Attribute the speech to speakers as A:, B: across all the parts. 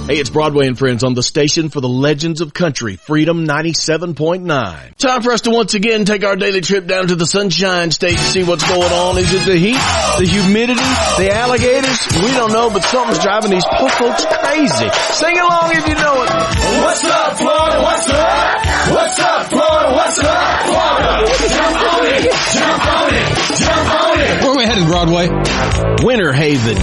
A: Hey, it's Broadway and Friends on the station for the Legends of Country, Freedom 97.9. Time for us to once again take our daily trip down to the Sunshine State to see what's going on. Is it the heat, the humidity, the alligators? We don't know, but something's driving these poor folks crazy. Sing along if you know it.
B: What's up, Florida? What's up? What's up, Florida? What's up, Florida? Jump on it! Jump on it! Jump on it!
C: Where are we headed, Broadway?
A: Winter Haven.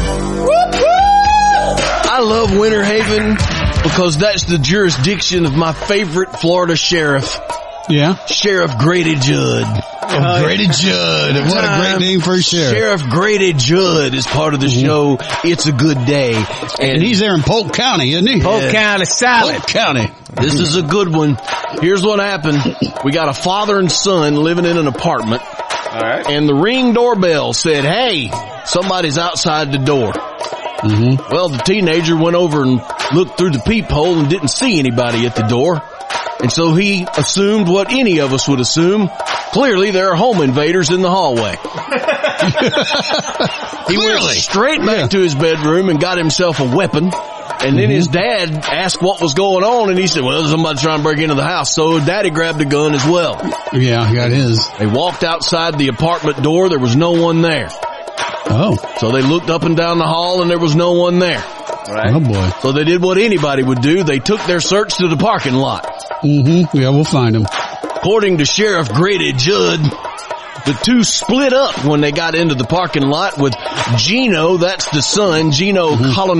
A: I love Winter Haven because that's the jurisdiction of my favorite Florida sheriff.
C: Yeah?
A: Sheriff Grady Judd.
C: Grady Judd. What a great name for a sheriff.
A: Sheriff Grady Judd is part of the show. It's a Good Day.
C: And he's there in Polk County, isn't he?
A: Polk County Salad.
C: Polk County.
A: This is a good one. Here's what happened. We got a father and son living in an apartment.
D: All right.
A: And the Ring doorbell said, hey, somebody's outside the door.
C: Mm-hmm.
A: Well, the teenager went over and looked through the peephole and didn't see anybody at the door. And so he assumed what any of us would assume. Clearly, there are home invaders in the hallway. He went straight back to his bedroom and got himself a weapon. And then his dad asked what was going on, and he said, well, somebody's trying to break into the house. So Daddy grabbed a gun as well.
C: Yeah, he got his.
A: They walked outside the apartment door. There was no one there.
C: Oh.
A: So they looked up and down the hall, and there was no one there.
D: Right.
C: Oh, boy.
A: So they did what anybody would do. They took their search to the parking lot.
C: Mm-hmm. Yeah, we'll find him.
A: According to Sheriff Grady Judd, the two split up when they got into the parking lot with Gino, that's the son, Gino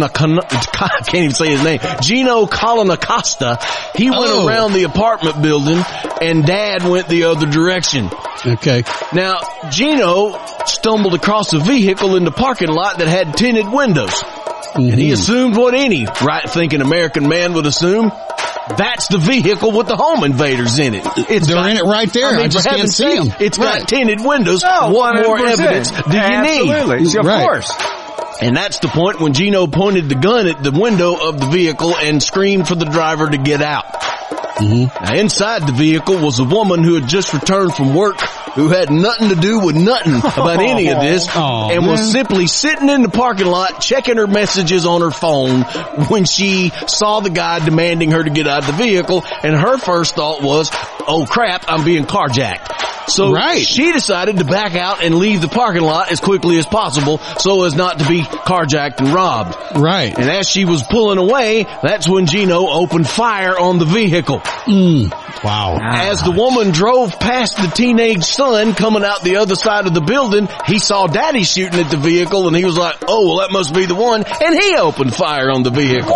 A: I can't even say his name, Gino Colinacosta. He went around the apartment building, and Dad went the other direction.
C: Okay.
A: Now, Gino stumbled across a vehicle in the parking lot that had tinted windows. And he assumed what any right-thinking American man would assume. That's the vehicle with the home invaders in it.
C: They're in it right there. I just can't see them.
A: It's got tinted windows. What more evidence do you need?
D: Absolutely. Of course.
A: And that's the point when Gino pointed the gun at the window of the vehicle and screamed for the driver to get out. Now, inside the vehicle was a woman who had just returned from work, who had nothing to do with nothing about any of this, and was simply sitting in the parking lot checking her messages on her phone when she saw the guy demanding her to get out of the vehicle, and her first thought was, oh crap, I'm being carjacked. So she decided to back out and leave the parking lot as quickly as possible so as not to be carjacked and robbed.
C: Right.
A: And as she was pulling away, that's when Gino opened fire on the vehicle.
C: Wow.
A: As the woman drove past the teenage son coming out the other side of the building, he saw Daddy shooting at the vehicle, and he was like, oh, well, that must be the one, and he opened fire on the vehicle.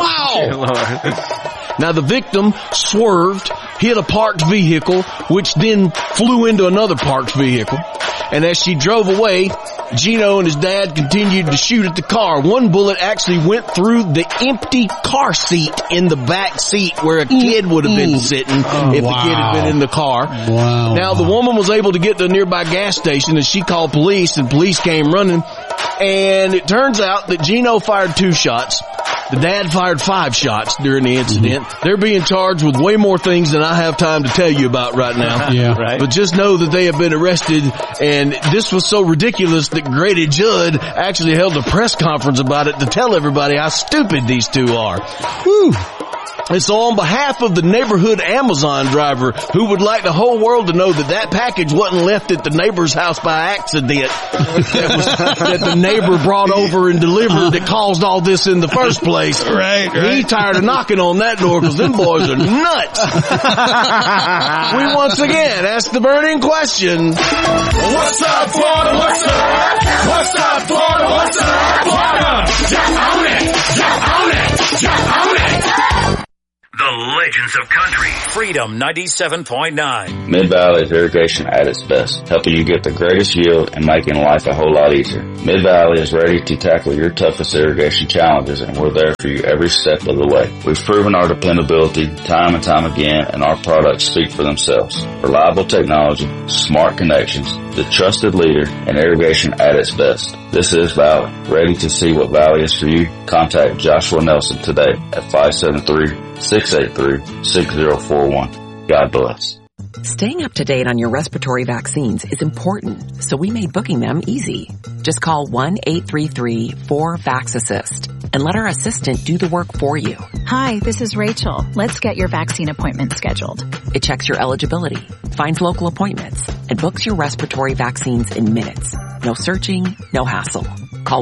C: Wow.
A: Now, the victim swerved, hit a parked vehicle, which then flew into another parked vehicle. And as she drove away, Gino and his dad continued to shoot at the car. One bullet actually went through the empty car seat in the back seat where a kid would have been sitting if the kid had been in the car.
C: Wow.
A: Now, the woman was able to get to a nearby gas station, and she called police, and police came running. And it turns out that Gino fired 2 shots. The dad fired 5 shots during the incident. They're being charged with way more things than I have time to tell you about right now.
C: Yeah.
A: But just know that they have been arrested, and this was so ridiculous that Grady Judd actually held a press conference about it to tell everybody how stupid these two are.
C: Whew.
A: And so on behalf of the neighborhood Amazon driver who would like the whole world to know that that package wasn't left at the neighbor's house by accident, that the neighbor brought over and delivered that caused all this in the first place.
C: Right.
A: He tired of knocking on that door because them boys are nuts. We once again ask the burning question.
B: What's up, Florida? What's up? What's up, Florida? What's up, Florida? Jump on it! Jump on it! Jump on it!
E: The Legends of Country, Freedom 97.9.
F: Mid-Valley is irrigation at its best, helping you get the greatest yield and making life a whole lot easier. Mid-Valley is ready to tackle your toughest irrigation challenges, and we're there for you every step of the way. We've proven our dependability time and time again, and our products speak for themselves. Reliable technology, smart connections, the trusted leader in irrigation at its best. This is Valley. Ready to see what Valley is for you? Contact Joshua Nelson today at 573-683-6041. God bless.
D: Staying up to date on your respiratory vaccines is important, so we made booking them easy. Just call 1-833-4VAX-ASSIST and let our assistant do the work for you.
G: Hi, this is Rachel. Let's get your vaccine appointment scheduled.
D: It checks your eligibility, finds local appointments, and books your respiratory vaccines in minutes. No searching, no hassle. Call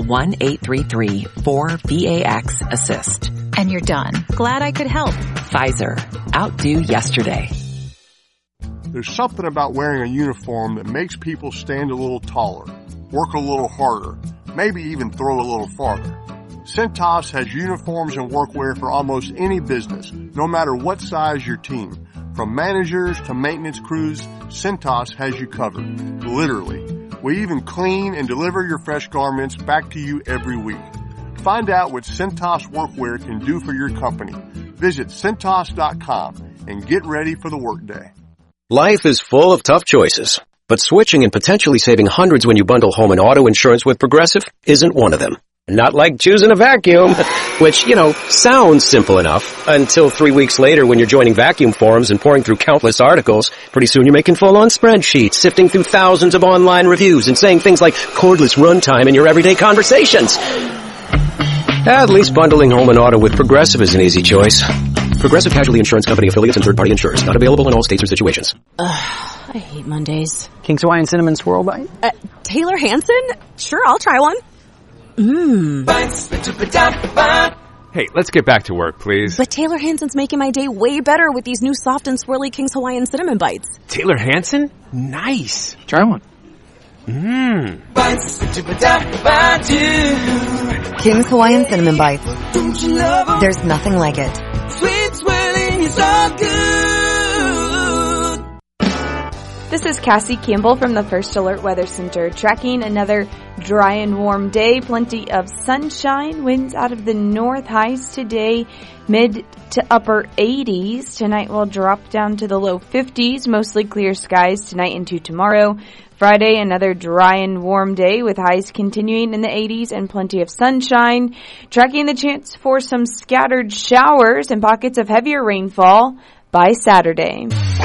D: 1-833-4VAX-ASSIST.
G: And you're done. Glad I could help.
D: Pfizer. Outdo yesterday.
H: There's something about wearing a uniform that makes people stand a little taller, work a little harder, maybe even throw a little farther. Cintas has uniforms and workwear for almost any business, no matter what size your team. From managers to maintenance crews, Cintas has you covered. Literally. We even clean and deliver your fresh garments back to you every week. Find out what Cintas workwear can do for your company. Visit Cintas.com and get ready for the workday.
I: Life is full of tough choices, but switching and potentially saving hundreds when you bundle home and auto insurance with Progressive isn't one of them. Not like choosing a vacuum, which, sounds simple enough until 3 weeks later when you're joining vacuum forums and pouring through countless articles. Pretty soon you're making full-on spreadsheets, sifting through thousands of online reviews and saying things like cordless runtime in your everyday conversations. At least bundling home and auto with Progressive is an easy choice. Progressive Casualty Insurance Company affiliates and third-party insurers. Not available in all states or situations.
J: I hate Mondays.
K: King's Hawaiian Cinnamon Swirl Bite?
J: Taylor Hanson? Sure, I'll try one.
L: Hey, let's get back to work, please.
J: But Taylor Hanson's making my day way better with these new soft and swirly King's Hawaiian Cinnamon Bites.
L: Taylor Hanson? Nice.
K: Try one.
M: King's Hawaiian Cinnamon Bites. There's nothing like it.
N: Sweet swirling is all good.
O: This is Cassie Campbell from the First Alert Weather Center, tracking another dry and warm day. Plenty of sunshine, winds out of the north, highs today mid to upper 80s. Tonight will drop down to the low 50s, mostly clear skies tonight into tomorrow. Friday, another dry and warm day with highs continuing in the 80s and plenty of sunshine. Tracking the chance for some scattered showers and pockets of heavier rainfall by Saturday.